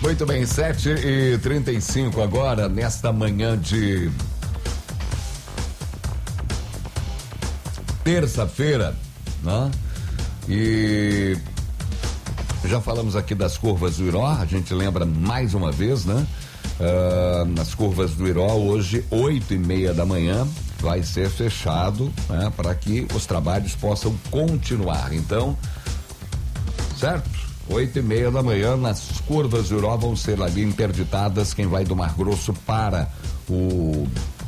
Muito bem, 7h35 agora, nesta manhã de terça-feira, né? E já falamos aqui das curvas do Iró, a gente lembra mais uma vez, né? Nas curvas do Iró, hoje, 8h30 da manhã, vai ser fechado, né? Para que os trabalhos possam continuar. Então, certo? 8h30 da manhã, nas curvas do Iró vão ser ali interditadas quem vai do Mar Grosso para o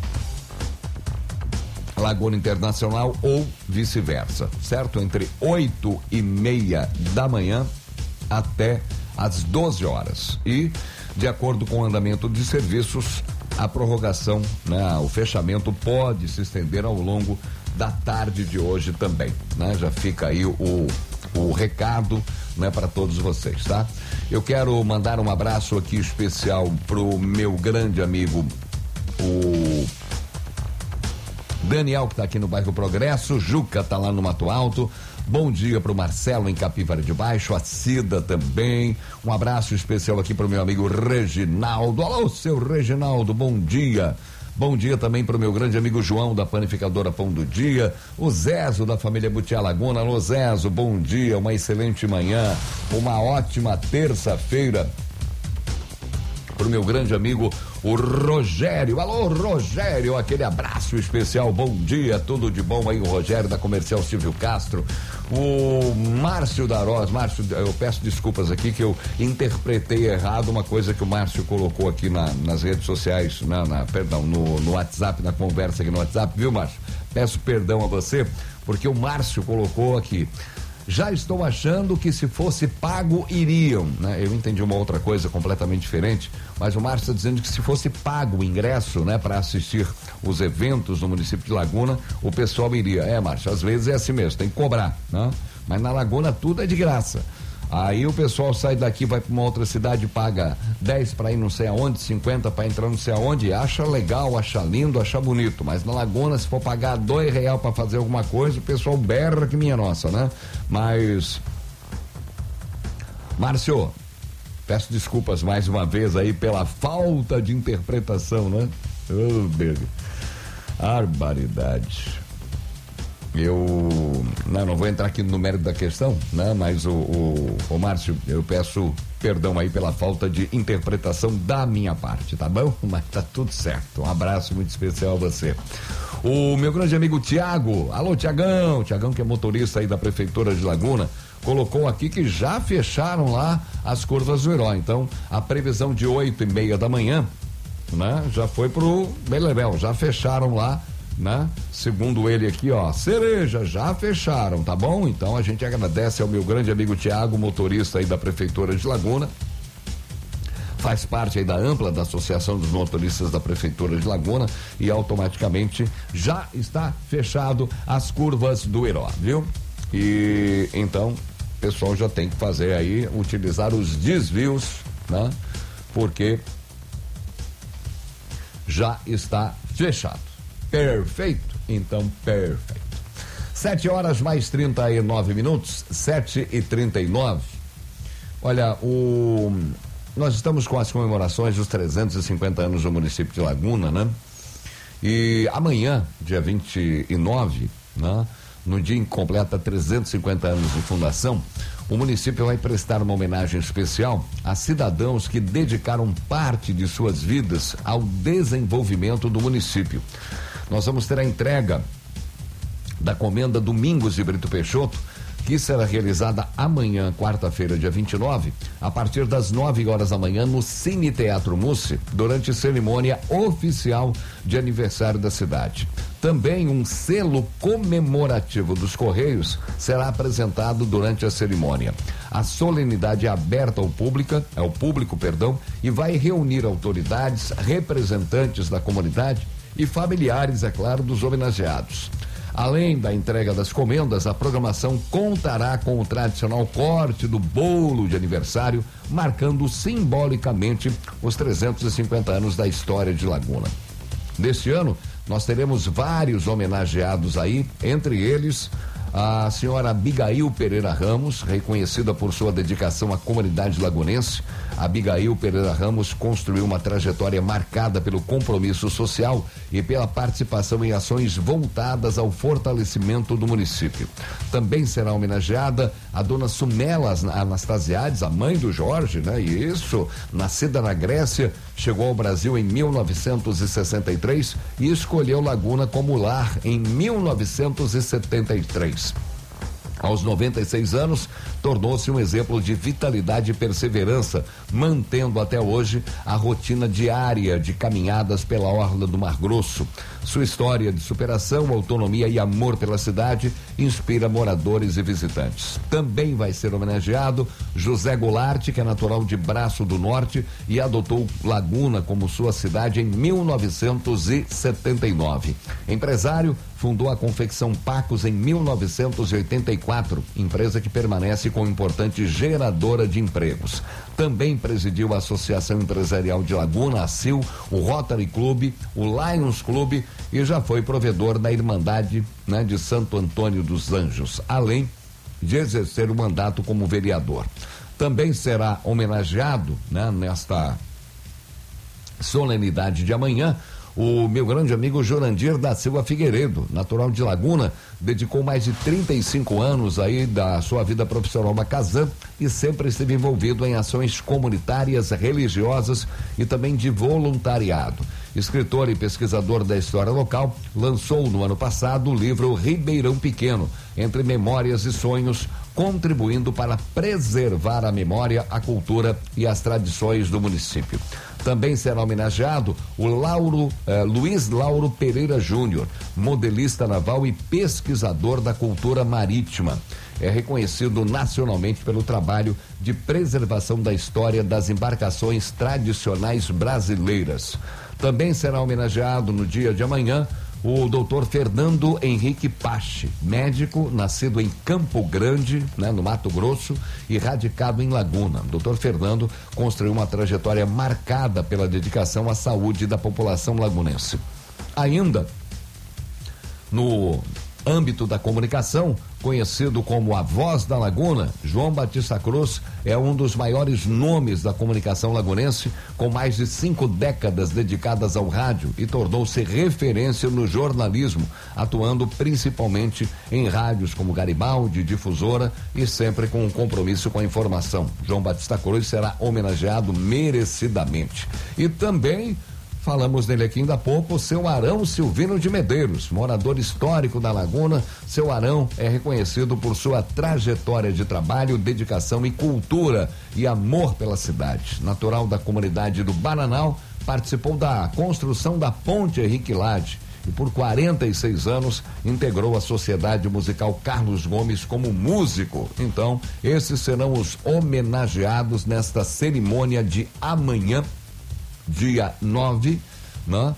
Laguna Internacional ou vice-versa, certo? Entre 8h30 da manhã até às 12 horas. E, de acordo com o andamento de serviços, a prorrogação, né? O fechamento pode se estender ao longo da tarde de hoje também, né? Já fica aí o recado, né, para todos vocês, tá? Eu quero mandar um abraço aqui especial pro meu grande amigo, o Daniel, que tá aqui no bairro Progresso, Juca tá lá no Mato Alto. Bom dia pro Marcelo em Capivara de Baixo, a Cida também. Um abraço especial aqui pro meu amigo Reginaldo. Alô, seu Reginaldo, bom dia. Bom dia também para o meu grande amigo João, da Panificadora Pão do Dia, o Zezo, da família Butiá Laguna. Alô, Zezo, bom dia, uma excelente manhã, uma ótima terça-feira. Para o meu grande amigo, o Rogério. Alô, Rogério, aquele abraço especial, bom dia, tudo de bom aí, o Rogério da Comercial Silvio Castro. O Márcio Darós. Márcio, eu peço desculpas aqui que eu interpretei errado uma coisa que o Márcio colocou aqui nas redes sociais, perdão, no WhatsApp, na conversa aqui no WhatsApp, viu, Márcio? Peço perdão a você, porque o Márcio colocou aqui: já estou achando que se fosse pago iriam, né? Eu entendi uma outra coisa completamente diferente, mas o Márcio está dizendo que se fosse pago o ingresso, né, para assistir os eventos no município de Laguna, o pessoal iria. Márcio, às vezes é assim mesmo, tem que cobrar, né? Mas na Laguna tudo é de graça. Aí o pessoal sai daqui, vai para uma outra cidade, paga 10 para ir não sei aonde, 50 para entrar não sei aonde, acha legal, acha lindo, acha bonito, mas na Laguna, se for pagar R$2 para fazer alguma coisa, o pessoal berra que minha nossa, né? Mas, Márcio, peço desculpas mais uma vez aí pela falta de interpretação, né? Oh, baby. Barbaridade. Eu não vou entrar aqui no mérito da questão, né? Mas o Márcio, eu peço perdão aí pela falta de interpretação da minha parte, tá bom? Mas tá tudo certo. Um abraço muito especial a você. O meu grande amigo Tiago, alô Tiagão que é motorista aí da Prefeitura de Laguna, colocou aqui que já fecharam lá as curvas do Iró. Então, a previsão de 8h30 da manhã, né? Já foi pro Beleléu, já fecharam lá, né? Segundo ele aqui, ó, Cereja, já fecharam, tá bom? Então a gente agradece ao meu grande amigo Tiago, motorista aí da Prefeitura de Laguna, faz parte aí da ampla da Associação dos Motoristas da Prefeitura de Laguna, e automaticamente já está fechado as curvas do Iró, viu? E então o pessoal já tem que fazer aí, utilizar os desvios, né? Porque já está fechado. Perfeito? Então, perfeito. 7h mais 39 minutos, 7h39. Olha, nós estamos com as comemorações dos 350 anos do município de Laguna, né? E amanhã, dia 29, né? No dia em que completa 350 anos de fundação, o município vai prestar uma homenagem especial a cidadãos que dedicaram parte de suas vidas ao desenvolvimento do município. Nós vamos ter a entrega da Comenda Domingos de Brito Peixoto, que será realizada amanhã, quarta-feira, dia 29, a partir das 9 horas da manhã, no Cine Teatro Mussi, durante cerimônia oficial de aniversário da cidade. Também um selo comemorativo dos Correios será apresentado durante a cerimônia. A solenidade é aberta ao público, e vai reunir autoridades, representantes da comunidade e familiares, é claro, dos homenageados. Além da entrega das comendas, a programação contará com o tradicional corte do bolo de aniversário, marcando simbolicamente os 350 anos da história de Laguna. Neste ano, nós teremos vários homenageados aí, entre eles A senhora Abigail Pereira Ramos, reconhecida por sua dedicação à comunidade lagunense, Abigail Pereira Ramos construiu uma trajetória marcada pelo compromisso social e pela participação em ações voltadas ao fortalecimento do município. Também será homenageada a dona Sumela Anastasiades, a mãe do Jorge, né? Isso, nascida na Grécia, chegou ao Brasil em 1963 e escolheu Laguna como lar em 1973. Aos 96 anos, tornou-se um exemplo de vitalidade e perseverança, mantendo até hoje a rotina diária de caminhadas pela orla do Mar Grosso. Sua história de superação, autonomia e amor pela cidade inspira moradores e visitantes. Também vai ser homenageado José Goulart, que é natural de Braço do Norte e adotou Laguna como sua cidade em 1979. Empresário, fundou a confecção Pacos em 1984, empresa que permanece como importante geradora de empregos. Também presidiu a Associação Empresarial de Laguna, a CIL, o Rotary Club, o Lions Club e já foi provedor da Irmandade, né, de Santo Antônio dos Anjos, além de exercer o mandato como vereador. Também será homenageado, né, nesta solenidade de amanhã, o meu grande amigo Jurandir da Silva Figueiredo, natural de Laguna, dedicou mais de 35 anos aí da sua vida profissional na Casan e sempre esteve envolvido em ações comunitárias, religiosas e também de voluntariado. Escritor e pesquisador da história local, lançou no ano passado o livro Ribeirão Pequeno, Entre Memórias e Sonhos, contribuindo para preservar a memória, a cultura e as tradições do município. Também será homenageado o Luiz Lauro Pereira Júnior, modelista naval e pesquisador da cultura marítima. É reconhecido nacionalmente pelo trabalho de preservação da história das embarcações tradicionais brasileiras. Também será homenageado no dia de amanhã o doutor Fernando Henrique Pache, médico nascido em Campo Grande, né, no Mato Grosso, e radicado em Laguna. O doutor Fernando construiu uma trajetória marcada pela dedicação à saúde da população lagunense. Ainda no âmbito da comunicação, conhecido como a Voz da Laguna, João Batista Cruz é um dos maiores nomes da comunicação lagunense, com mais de 5 décadas dedicadas ao rádio e tornou-se referência no jornalismo, atuando principalmente em rádios como Garibaldi, Difusora e sempre com um compromisso com a informação. João Batista Cruz será homenageado merecidamente. E também falamos dele aqui ainda há pouco, o seu Arão Silvino de Medeiros, morador histórico da Laguna. Seu Arão é reconhecido por sua trajetória de trabalho, dedicação e cultura e amor pela cidade. Natural da comunidade do Bananal, participou da construção da Ponte Henrique Lade e por 46 anos integrou a Sociedade Musical Carlos Gomes como músico. Então, esses serão os homenageados nesta cerimônia de amanhã, dia 9, né?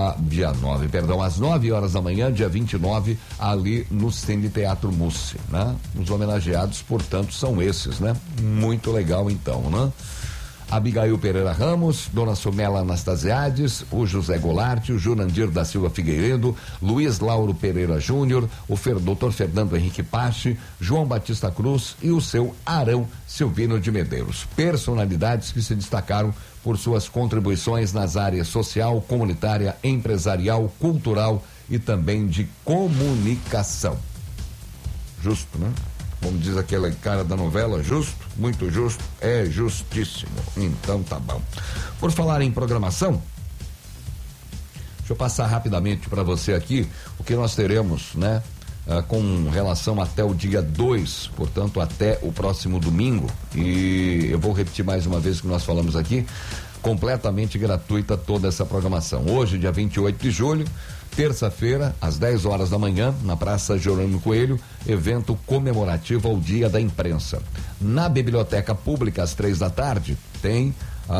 Às 9 horas da manhã, dia 29, ali no Cine Teatro Mussi, né? Os homenageados, portanto, são esses, né? Muito legal, então, né? Abigail Pereira Ramos, Dona Sumela Anastasiades, o José Goulart, o Jurandir da Silva Figueiredo, Luiz Lauro Pereira Júnior, o doutor Fernando Henrique Pache, João Batista Cruz e o seu Arão Silvino de Medeiros. Personalidades que se destacaram por suas contribuições nas áreas social, comunitária, empresarial, cultural e também de comunicação. Justo, né? Como diz aquele cara da novela, justo, muito justo, é justíssimo. Então tá bom. Por falar em programação, deixa eu passar rapidamente para você aqui o que nós teremos, né? Com relação até o dia 2, portanto até o próximo domingo, e eu vou repetir mais uma vez o que nós falamos aqui, completamente gratuita toda essa programação. Hoje, dia 28 de julho, terça-feira, às 10 horas da manhã, na Praça Jerônimo Coelho, evento comemorativo ao Dia da Imprensa. Na Biblioteca Pública, às 3 da tarde, tem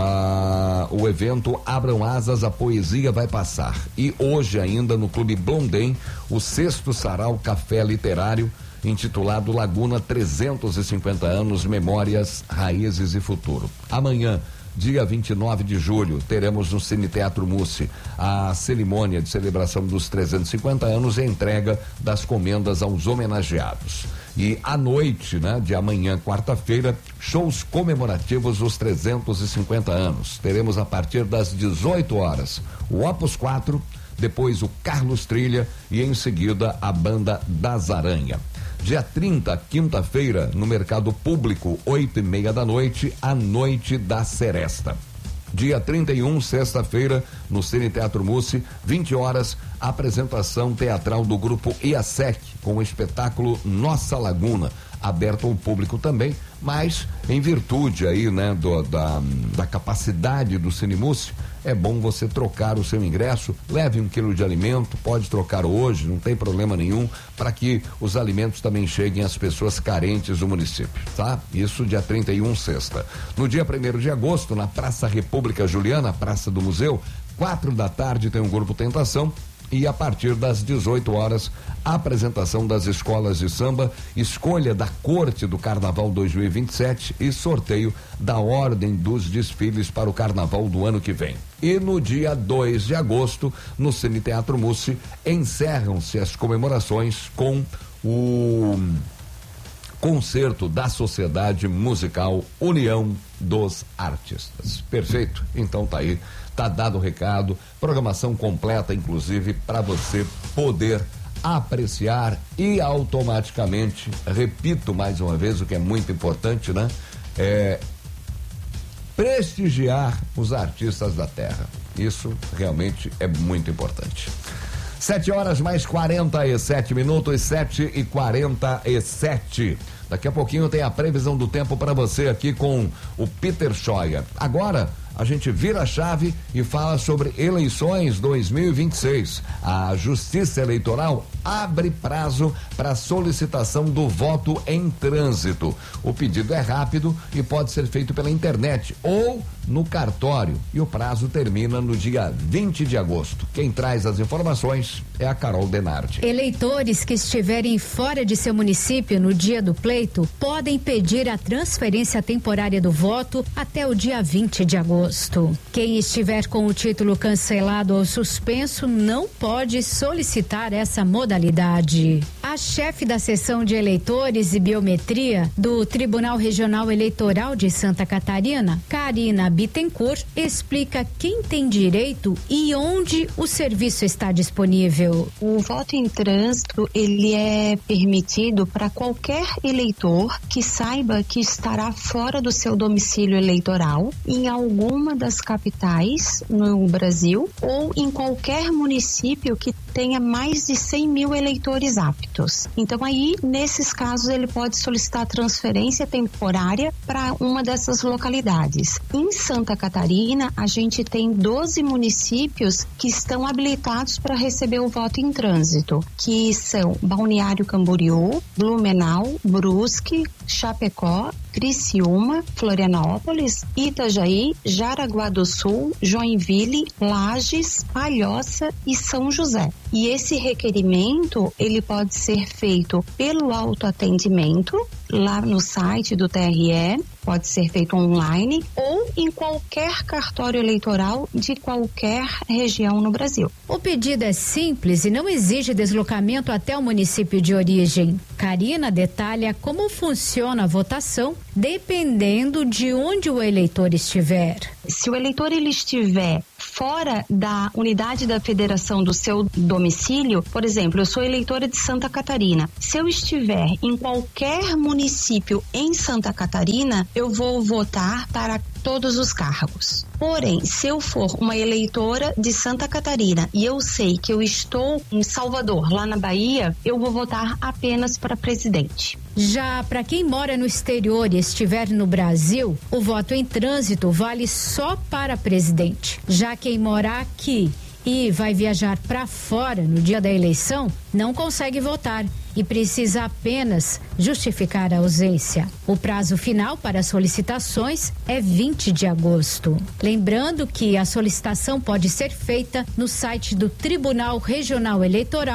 o evento Abram Asas, a Poesia Vai Passar. E hoje ainda no Clube Blondem, o 6º Sarau Café Literário, intitulado Laguna 350 anos, Memórias, Raízes e Futuro. Amanhã, dia 29 de julho, teremos no Cine Teatro Mussi a cerimônia de celebração dos 350 anos e a entrega das comendas aos homenageados. E à noite, né, de amanhã, quarta-feira, shows comemorativos dos 350 anos. Teremos a partir das 18 horas o Opus 4, depois o Carlos Trilha e em seguida a Banda das Aranha. Dia 30, quinta-feira, no Mercado Público, 8:30 da noite, a Noite da Seresta. Dia 31, sexta-feira, no Cine Teatro Mussi, 20 horas, apresentação teatral do grupo IASEC, com o espetáculo Nossa Laguna, aberto ao público também, mas em virtude aí, né, da capacidade do Cine Mussi, é bom você trocar o seu ingresso, leve 1 quilo de alimento, pode trocar hoje, não tem problema nenhum, para que os alimentos também cheguem às pessoas carentes do município, tá? Isso dia 31, sexta. No dia 1º de agosto, na Praça República Juliana, Praça do Museu, 4 da tarde tem o Grupo Tentação, e a partir das 18 horas, a apresentação das escolas de samba, escolha da Corte do Carnaval 2027 e sorteio da ordem dos desfiles para o Carnaval do ano que vem. E no dia 2 de agosto, no Cine Teatro Mussi, encerram-se as comemorações com o concerto da Sociedade Musical União dos Artistas. Perfeito? Então tá aí. Tá dado o recado, programação completa, inclusive, para você poder apreciar e automaticamente, repito mais uma vez, o que é muito importante, né? Prestigiar os artistas da terra. Isso realmente é muito importante. 7 horas mais 47 minutos, 7:47. Daqui a pouquinho tem a previsão do tempo para você aqui com o Peter Scheuer. Agora, a gente vira a chave e fala sobre eleições 2026. A Justiça Eleitoral abre prazo para solicitação do voto em trânsito. O pedido é rápido e pode ser feito pela internet ou no cartório. E o prazo termina no dia 20 de agosto. Quem traz as informações é a Carol Denardi. Eleitores que estiverem fora de seu município no dia do pleito podem pedir a transferência temporária do voto até o dia 20 de agosto. Quem estiver com o título cancelado ou suspenso não pode solicitar essa modalidade. A chefe da seção de eleitores e biometria do Tribunal Regional Eleitoral de Santa Catarina, Karina Bittencourt, explica quem tem direito e onde o serviço está disponível. O voto em trânsito, ele é permitido para qualquer eleitor que saiba que estará fora do seu domicílio eleitoral em alguma das capitais no Brasil ou em qualquer município que tenha mais de 100 mil eleitores aptos. Então aí, nesses casos, ele pode solicitar transferência temporária para uma dessas localidades. Em Santa Catarina, a gente tem 12 municípios que estão habilitados para receber o voto em trânsito, que são Balneário Camboriú, Blumenau, Brusque, Chapecó, Criciúma, Florianópolis, Itajaí, Jaraguá do Sul, Joinville, Lages, Palhoça e São José. E esse requerimento, ele pode ser feito pelo autoatendimento, lá no site do TRE, pode ser feito online ou em qualquer cartório eleitoral de qualquer região no Brasil. O pedido é simples e não exige deslocamento até o município de origem. Karina detalha como funciona a votação, dependendo de onde o eleitor estiver. Se o eleitor ele estiver fora da unidade da federação do seu domicílio, por exemplo, eu sou eleitora de Santa Catarina. Se eu estiver em qualquer município em Santa Catarina, eu vou votar para todos os cargos. Porém, se eu for uma eleitora de Santa Catarina e eu sei que eu estou em Salvador, lá na Bahia, eu vou votar apenas para presidente. Já para quem mora no exterior e estiver no Brasil, o voto em trânsito vale só para presidente. Já quem mora aqui e vai viajar para fora no dia da eleição, não consegue votar e precisa apenas justificar a ausência. O prazo final para solicitações é 20 de agosto. Lembrando que a solicitação pode ser feita no site do Tribunal Regional Eleitoral,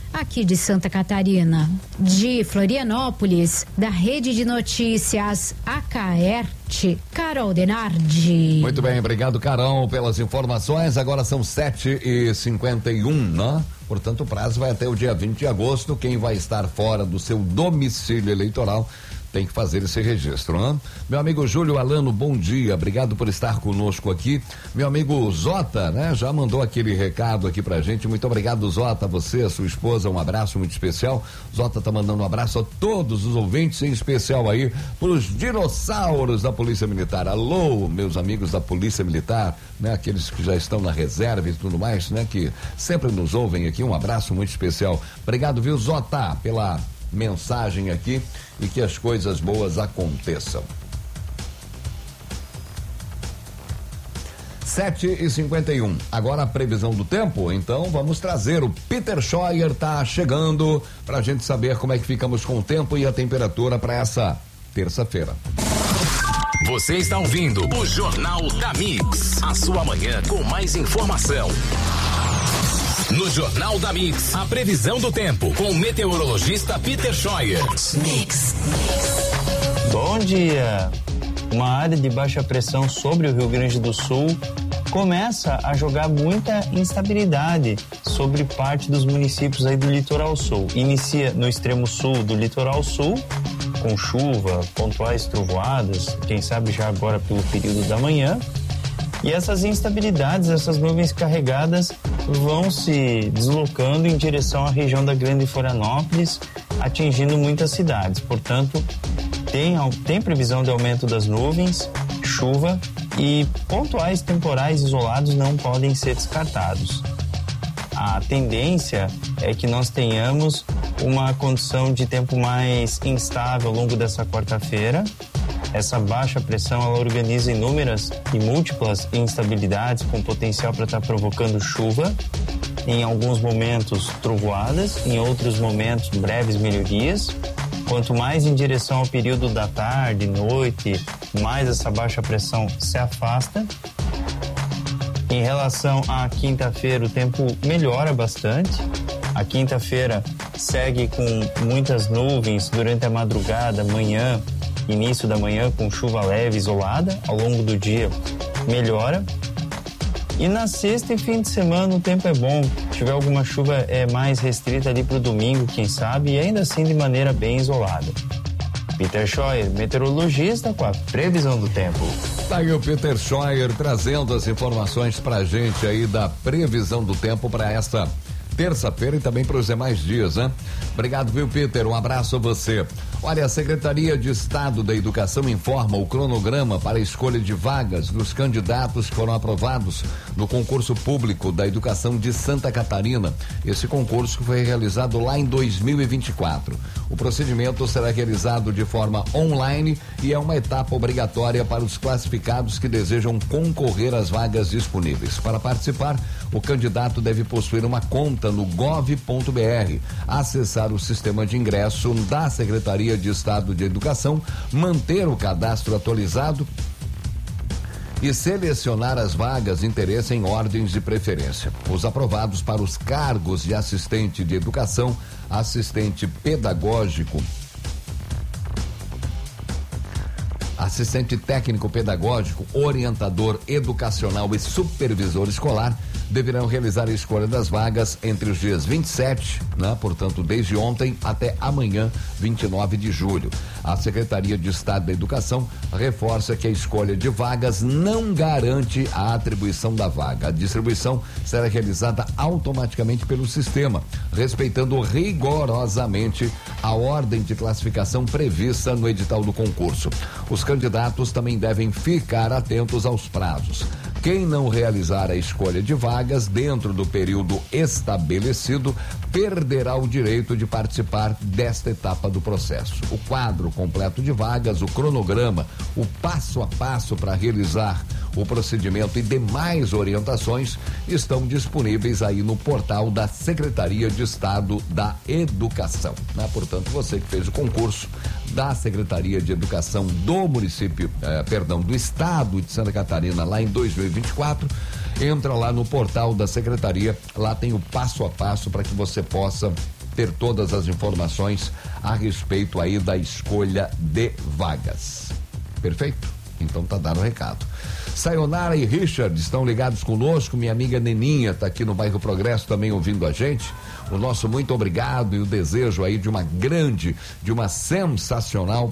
aqui de Santa Catarina. De Florianópolis, da Rede de Notícias Acaerte, Carol Denardi. Muito bem, obrigado, Carol, pelas informações. Agora são 7h51, né? Portanto, o prazo vai até o dia 20 de agosto. Quem vai estar fora do seu domicílio eleitoral tem que fazer esse registro, né? Meu amigo Júlio Alano, bom dia, obrigado por estar conosco aqui. Meu amigo Zota, né? Já mandou aquele recado aqui pra gente, muito obrigado, Zota, você, a sua esposa, um abraço muito especial. Zota tá mandando um abraço a todos os ouvintes, em especial aí pros dinossauros da Polícia Militar. Alô, meus amigos da Polícia Militar, né? Aqueles que já estão na reserva e tudo mais, né? Que sempre nos ouvem aqui, um abraço muito especial. Obrigado, viu, Zota, pela mensagem aqui e que as coisas boas aconteçam. 7h51. Agora a previsão do tempo, então vamos trazer o Peter Scheuer, tá chegando pra gente saber como é que ficamos com o tempo e a temperatura para essa terça-feira. Você está ouvindo o Jornal da Mix, a sua manhã com mais informação. No Jornal da Mix, a previsão do tempo com o meteorologista Peter Scheuer. Mix. Bom dia! Uma área de baixa pressão sobre o Rio Grande do Sul começa a jogar muita instabilidade sobre parte dos municípios aí do litoral sul. Inicia no extremo sul do litoral sul, com chuva, pontuais trovoadas, quem sabe já agora pelo período da manhã. E essas instabilidades, essas nuvens carregadas vão se deslocando em direção à região da Grande Florianópolis, atingindo muitas cidades. Portanto, tem previsão de aumento das nuvens, chuva e pontuais temporais isolados não podem ser descartados. A tendência é que nós tenhamos uma condição de tempo mais instável ao longo dessa quarta-feira. Essa baixa pressão, ela organiza inúmeras e múltiplas instabilidades com potencial para estar provocando chuva, em alguns momentos trovoadas, em outros momentos breves melhorias. Quanto mais em direção ao período da tarde, noite, mais essa baixa pressão se afasta. Em relação à quinta-feira, o tempo melhora bastante. A quinta-feira segue com muitas nuvens durante a madrugada, manhã, início da manhã com chuva leve isolada, ao longo do dia melhora. E na sexta e fim de semana o tempo é bom, se tiver alguma chuva mais restrita ali para o domingo, quem sabe, e ainda assim de maneira bem isolada. Peter Scheuer, meteorologista, com a previsão do tempo. Tá aí o Peter Scheuer trazendo as informações pra gente aí da previsão do tempo para esta terça-feira e também para os demais dias, né? Obrigado, viu, Peter? Um abraço a você. Olha, a Secretaria de Estado da Educação informa o cronograma para a escolha de vagas dos candidatos que foram aprovados no concurso público da educação de Santa Catarina. Esse concurso foi realizado lá em 2024. O procedimento será realizado de forma online e é uma etapa obrigatória para os classificados que desejam concorrer às vagas disponíveis. Para participar, o candidato deve possuir uma conta no gov.br, acessar o sistema de ingresso da Secretaria de Estado de Educação, manter o cadastro atualizado e selecionar as vagas de interesse em ordens de preferência. Os aprovados para os cargos de assistente de educação, assistente pedagógico, assistente técnico pedagógico, orientador educacional e supervisor escolar deverão realizar a escolha das vagas entre os dias 27, né? Portanto, desde ontem até amanhã, 29 de julho. A Secretaria de Estado da Educação reforça que a escolha de vagas não garante a atribuição da vaga. A distribuição será realizada automaticamente pelo sistema, respeitando rigorosamente a ordem de classificação prevista no edital do concurso. Os candidatos também devem ficar atentos aos prazos. Quem não realizar a escolha de vagas dentro do período estabelecido perderá o direito de participar desta etapa do processo. O quadro completo de vagas, o cronograma, o passo a passo para realizar o procedimento e demais orientações estão disponíveis aí no portal da Secretaria de Estado da Educação, né? Portanto, você que fez o concurso da Secretaria de Educação do município, do Estado de Santa Catarina lá em 2024, entra lá no portal da Secretaria, lá tem o passo a passo para que você possa ter todas as informações a respeito aí da escolha de vagas. Perfeito? Então tá dado o recado. Sayonara e Richard estão ligados conosco, minha amiga Neninha tá aqui no bairro Progresso também ouvindo a gente. O nosso muito obrigado e o desejo aí de uma sensacional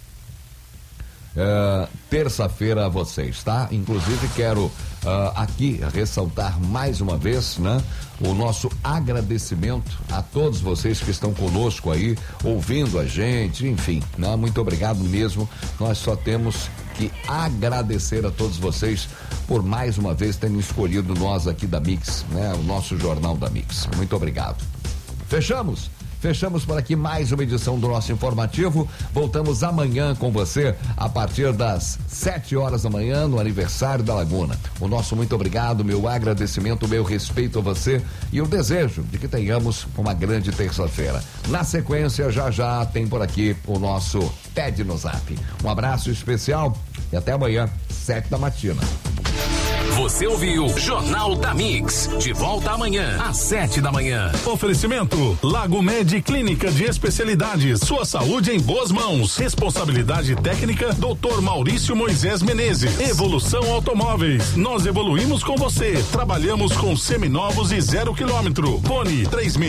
terça-feira a vocês, tá? Inclusive quero aqui ressaltar mais uma vez, né? O nosso agradecimento a todos vocês que estão conosco aí, ouvindo a gente, enfim, né? Muito obrigado mesmo. Nós só temos que agradecer a todos vocês por mais uma vez terem escolhido nós aqui da Mix, né? O nosso Jornal da Mix. Muito obrigado. Fechamos por aqui mais uma edição do nosso informativo. Voltamos amanhã com você a partir das 7h da manhã no aniversário da Laguna. O nosso muito obrigado, meu agradecimento, meu respeito a você e o desejo de que tenhamos uma grande terça-feira. Na sequência, já tem por aqui o nosso TED no Zap. Um abraço especial e até amanhã, 7 da matina. Você ouviu Jornal da Mix. De volta amanhã, às 7 da manhã. Oferecimento Lago Med Clínica de Especialidades. Sua saúde em boas mãos. Responsabilidade técnica Dr. Maurício Moisés Menezes. Evolução Automóveis. Nós evoluímos com você. Trabalhamos com seminovos e 0 km. Fone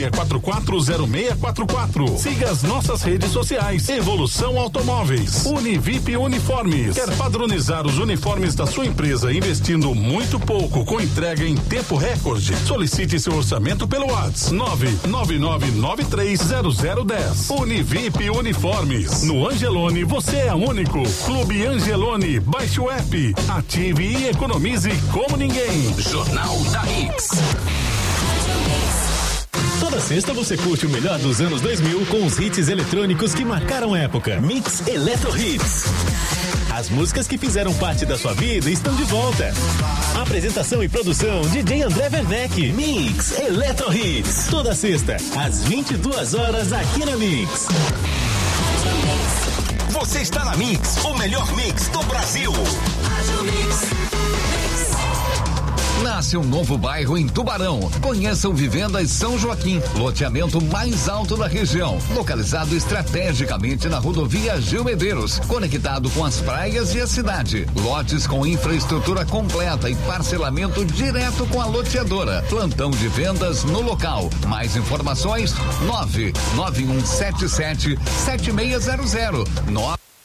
36440644. Siga as nossas redes sociais. Evolução Automóveis. Univip Uniformes. Quer padronizar os uniformes da sua empresa investindo muito pouco com entrega em tempo recorde? Solicite seu orçamento pelo WhatsApp 999930010. Univip Uniformes. No Angelone você é único. Clube Angelone. Baixe o app, ative e economize como ninguém. Jornal da Mix. Toda sexta você curte o melhor dos anos 2000 com os hits eletrônicos que marcaram a época. Mix Eletro Hits. As músicas que fizeram parte da sua vida estão de volta. Apresentação e produção DJ André Werneck. Mix Eletro Hits. Toda sexta, às 22h aqui na Mix. Você está na Mix, o melhor mix do Brasil. Nasce um novo bairro em Tubarão. Conheçam Vivendas São Joaquim, loteamento mais alto da região, localizado estrategicamente na rodovia Gil Medeiros, conectado com as praias e a cidade. Lotes com infraestrutura completa e parcelamento direto com a loteadora. Plantão de vendas no local. Mais informações 991777600.